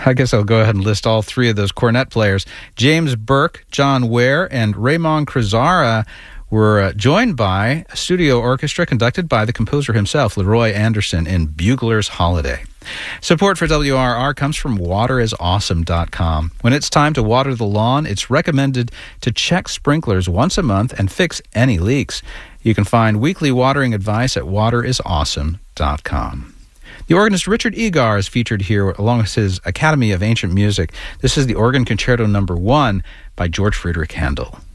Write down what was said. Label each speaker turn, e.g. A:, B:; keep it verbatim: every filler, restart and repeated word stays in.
A: I guess I'll go ahead and list all three of those cornet players. James Burke, John Ware, and Raymond Crizara were uh, joined by a studio orchestra conducted by the composer himself, Leroy Anderson, in Bugler's Holiday. Support for W R R comes from water is awesome dot com. When it's time to water the lawn, it's recommended to check sprinklers once a month and fix any leaks. You can find weekly watering advice at water is awesome dot com. The organist Richard Egar is featured here along with his Academy of Ancient Music. This is the Organ Concerto Number One by George Friedrich Handel.